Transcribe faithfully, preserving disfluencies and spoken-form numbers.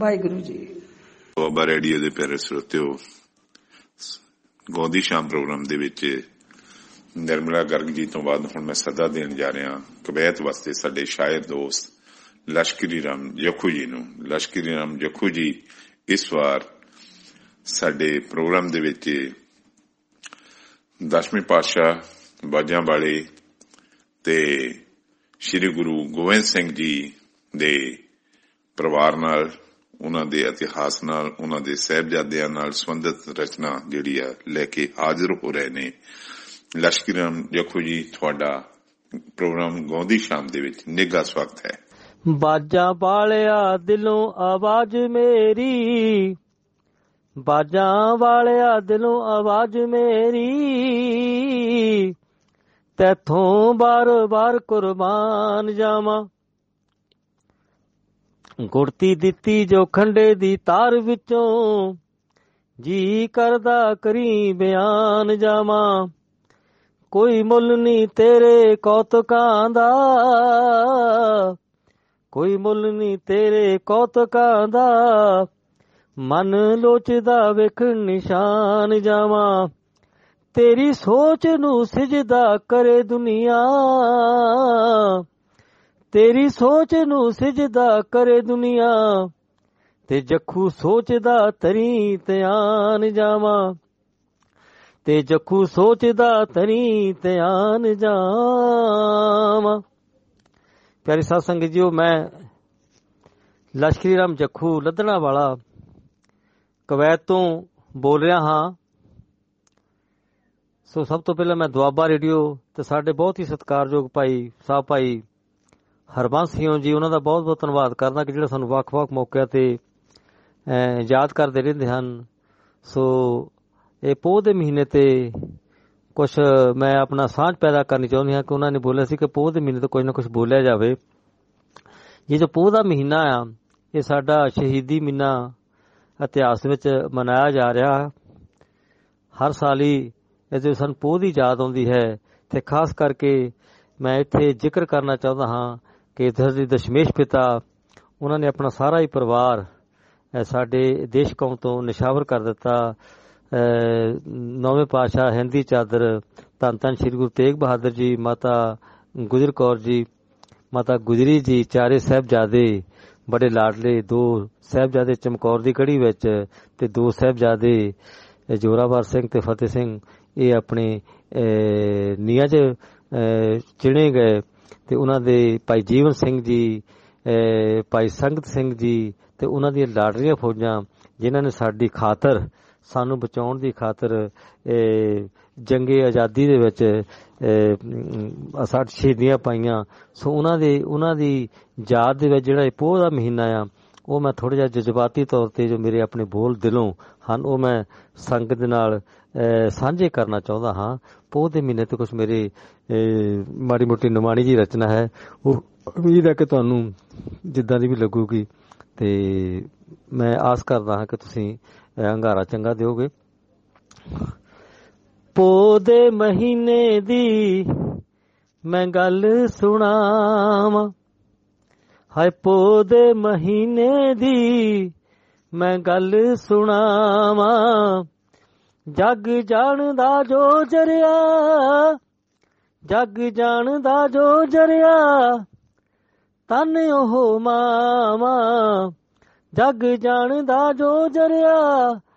Waheguru ji. Doaba radio ਦੇ ਪਿਆਰੇ ਸਰੋਤਿਓ, ਗਾਉਂਦੀ ਸ਼ਾਮ ਪ੍ਰੋਗਰਾਮ ਦੇ ਵਿੱਚ ਨਿਰਮਲਾ ਗਰਗ ਜੀ ਤੋਂ ਬਾਅਦ ਹੁਣ ਮੈਂ ਸੱਦਾ ਦੇਣ ਜਾ ਰਿਹਾ ਕਵੈਤ ਵਾਸਤੇ ਸਾਡੇ ਸ਼ਾਇਰ ਦੋਸਤ ਲਸ਼ਕਰੀ ਰਾਮ ਜੱਖੂ ਜੀ ਨੂੰ। ਲਸ਼ਕਰੀ ਰਾਮ ਜੱਖੂ ਜੀ ਇਸ ਵਾਰ ਸਾਡੇ ਪ੍ਰੋਗਰਾਮ ਦੇ ਵਿੱਚ ਦਸਵੇਂ ਪਾਤਸ਼ਾਹ ਬਾਜਾਂ ਵਾਲੇ ਤੇ ਸ਼੍ਰੀ ਗੁਰੂ ਗੋਬਿੰਦ ਸਿੰਘ ਜੀ ਦੇ ਪਰਿਵਾਰ ਨਾਲ, ਉਹਨਾਂ ਦੇ ਇਤਿਹਾਸ ਨਾਲ, ਉਹਨਾਂ ਦੇ ਸਾਹਿਬਜ਼ਾਦਿਆਂ ਨਾਲ ਸੰਬੰਧਿਤ ਰਚਨਾ ਜਿਹੜੀ ਆ ਲੈ ਕੇ ਹਾਜ਼ਰ ਹੋ ਰਹੇ ਨੇ। ਲਸ਼ਕਰੀ ਰਾਮ ਜੱਖੂ ਜੀ, ਤੁਹਾਡਾ ਪ੍ਰੋਗਰਾਮ ਗਾਉਂਦੀ ਸ਼ਾਮ ਦੇ ਵਿੱਚ ਨਿੱਘਾ ਸਵਾਗਤ ਹੈ। ਬਾਜਾਂ ਵਾਲਿਆ ਦਿਲੋਂ ਆਵਾਜ਼ ਮੇਰੀ, ਬਾਜਾਂ ਵਾਲਿਆ ਦਿਲੋਂ ਆਵਾਜ਼ ਮੇਰੀ, ਤੈਥੋਂ ਬਾਰ ਬਾਰ ਕੁਰਬਾਨ ਜਾਵਾਂ। ਗੁੜਤੀ ਦਿੱਤੀ ਜੋ ਖੰਡੇ ਦੀ ਤਾਰ ਵਿੱਚੋਂ, ਜੀ ਕਰਦਾ ਕਰੀ ਬਿਆਨ ਜਾਵਾਂ। ਕੋਈ ਮੁੱਲ ਨੀ ਤੇਰੇ ਕੌਤਕਾਂ ਦਾ, ਕੋਈ ਮੁੱਲ ਨੀ ਤੇਰੇ ਕੌਤਕਾਂ ਦਾ, ਮਨ ਲੋਚਦਾ ਵੇਖਣ ਨਿਸ਼ਾਨ ਜਾਵਾਂ। ਤੇਰੀ ਸੋਚ ਨੂੰ ਸਿਜਦਾ ਕਰੇ ਦੁਨੀਆ, ਤੇਰੀ ਸੋਚ ਨੂੰ ਸਿਜਦਾ ਕਰੇ ਦੁਨੀਆ, ਤੇ ਜੱਖੂ ਸੋਚਦਾ ਤਰੀ ਧਿਆਨ ਜਾਵਾਂ, ਤੇ ਜੱਖੂ ਸੋਚਦਾ ਤਰੀ ਧਿਆਨ ਜਾਵਾਂ। ਪਿਆਰੀ ਸਾਧ ਸੰਗਤ ਜੀਓ, ਮੈਂ ਲਸ਼ਕਰੀ ਰਾਮ ਜੱਖੂ ਲੱਧਣਾ ਵਾਲਾ ਕਵੈਤ ਤੋਂ ਬੋਲ ਰਿਹਾ ਹਾਂ। ਸੋ ਸਭ ਤੋਂ ਪਹਿਲਾਂ ਮੈਂ ਦੁਆਬਾ ਰੇਡੀਓ ਤੇ ਸਾਡੇ ਬਹੁਤ ਹੀ ਸਤਿਕਾਰਯੋਗ ਭਾਈ ਸਾਹਿਬ ਭਾਈ ਹਰਬੰਸ ਸਿੰਘ ਜੀ, ਉਹਨਾਂ ਦਾ ਬਹੁਤ ਬਹੁਤ ਧੰਨਵਾਦ ਕਰਦਾ ਕਿ ਜਿਹੜਾ ਸਾਨੂੰ ਵੱਖ ਵੱਖ ਮੌਕਿਆਂ ਤੇ ਯਾਦ ਕਰਦੇ ਰਹਿੰਦੇ ਹਨ। ਸੋ ਇਹ ਪੋਹ ਦੇ ਮਹੀਨੇ ਤੇ ਕੁਛ ਮੈਂ ਆਪਣਾ ਸਾਂਝ ਪੈਦਾ ਕਰਨੀ ਚਾਹੁੰਦੀ ਹਾਂ ਕਿ ਉਹਨਾਂ ਨੇ ਬੋਲਿਆ ਸੀ ਕਿ ਪੋਹ ਦੇ ਮਹੀਨੇ ਤੋਂ ਕੁਝ ਨਾ ਕੁਛ ਬੋਲਿਆ ਜਾਵੇ। ਇਹ ਜੋ ਪੋਹ ਦਾ ਮਹੀਨਾ ਆ, ਇਹ ਸਾਡਾ ਸ਼ਹੀਦੀ ਮਹੀਨਾ ਇਤਿਹਾਸ ਵਿੱਚ ਮਨਾਇਆ ਜਾ ਰਿਹਾ। ਹਰ ਸਾਲ ਹੀ ਇਹਦੇ ਸਾਨੂੰ ਪੋਹ ਦੀ ਯਾਦ ਆਉਂਦੀ ਹੈ ਤੇ ਖਾਸ ਕਰਕੇ ਮੈਂ ਇੱਥੇ ਜ਼ਿਕਰ ਕਰਨਾ ਚਾਹੁੰਦਾ ਹਾਂ ਕਿ ਧਰਤੀ ਦਸ਼ਮੇਸ਼ ਪਿਤਾ, ਉਹਨਾਂ ਨੇ ਆਪਣਾ ਸਾਰਾ ਹੀ ਪਰਿਵਾਰ ਸਾਡੇ ਦੇਸ਼ ਕੌਮ ਤੋਂ ਨਿਸ਼ਾਵਰ ਕਰ ਦਿੱਤਾ। ਨੌਵੇਂ ਪਾਤਸ਼ਾਹ ਹਿੰਦੀ ਚਾਦਰ ਧੰਨ ਧੰਨ ਸ਼੍ਰੀ ਗੁਰੂ ਤੇਗ ਬਹਾਦਰ ਜੀ, ਮਾਤਾ ਗੁਜਰ ਕੌਰ ਜੀ, ਮਾਤਾ ਗੁਜਰੀ ਜੀ, ਚਾਰੇ ਸਾਹਿਬਜ਼ਾਦੇ ਬੜੇ ਲਾਡਲੇ, ਦੋ ਸਾਹਿਬਜ਼ਾਦੇ ਚਮਕੌਰ ਦੀ ਕੜੀ ਵਿੱਚ ਤੇ ਦੋ ਸਾਹਿਬਜ਼ਾਦੇ ਜ਼ੋਰਾਵਰ ਸਿੰਘ ਤੇ ਫਤਿਹ ਸਿੰਘ, ਇਹ ਆਪਣੇ ਨੀਹਾਂ 'ਚ ਚਿਣੇ ਗਏ। ਤੇ ਉਹਨਾਂ ਦੇ ਭਾਈ ਜੀਵਨ ਸਿੰਘ ਜੀ, ਭਾਈ ਸੰਗਤ ਸਿੰਘ ਜੀ ਤੇ ਉਹਨਾਂ ਦੀਆਂ ਲਾਡਲੀਆਂ ਫੌਜਾਂ, ਜਿਨ੍ਹਾਂ ਨੇ ਸਾਡੀ ਖਾਤਰ, ਸਾਨੂੰ ਬਚਾਉਣ ਦੀ ਖਾਤਰ ਜੰਗੇ ਆਜ਼ਾਦੀ ਦੇ ਵਿੱਚ ਸਾਡੀ ਸ਼ਹੀਦੀਆਂ ਪਾਈਆਂ। ਸੋ ਉਹਨਾਂ ਦੇ ਉਹਨਾਂ ਦੀ ਯਾਦ ਦੇ ਵਿੱਚ ਜਿਹੜਾ ਇਹ ਪੋਹ ਦਾ ਮਹੀਨਾ ਆ, ਉਹ ਮੈਂ ਥੋੜ੍ਹਾ ਜਿਹਾ ਜਜ਼ਬਾਤੀ ਤੌਰ 'ਤੇ ਜੋ ਮੇਰੇ ਆਪਣੇ ਬੋਲ ਦਿਲੋਂ ਹਨ, ਉਹ ਮੈਂ ਸੰਗਤ ਦੇ ਨਾਲ ਸਾਂਝੇ ਕਰਨਾ ਚਾਹੁੰਦਾ ਹਾਂ। ਪੋਹ ਦੇ ਮਹੀਨੇ ਤੇ ਕੁਛ ਮੇਰੇ ਮਾੜੀ ਮੋਟੀ ਨਿਮਾਣੀ ਜੀ ਰਚਨਾ ਹੈ, ਉਹ ਉਮੀਦ ਹੈ ਕਿ ਤੁਹਾਨੂੰ ਜਿੱਦਾਂ ਦੀ ਵੀ ਲੱਗੂਗੀ, ਤੇ ਮੈਂ ਆਸ ਕਰਦਾ ਹਾਂ ਕਿ ਤੁਸੀਂ ਹੰਗਾਰਾ ਚੰਗਾ ਦਿਓਗੇ। ਪੋਹ ਦੇ ਮਹੀਨੇ ਦੀ ਮੈਂ ਗੱਲ ਸੁਣਾਵਾਂ, ਹਾਏ ਪੋਹ ਦੇ ਮਹੀਨੇ ਦੀ ਮੈਂ ਗੱਲ ਸੁਣਾਵਾਂ। ਜੱਗ ਜਾਣਦਾ ਜੋ ਜਰਿਆ, ਜੱਗ ਜਾਣਦਾ ਜੋ ਜਰਿਆ, ਤਨ ਉਹ ਮਾਵਾਂ। ਜੱਗ ਜਾਣਦਾ ਜੋ ਜਰਿਆ,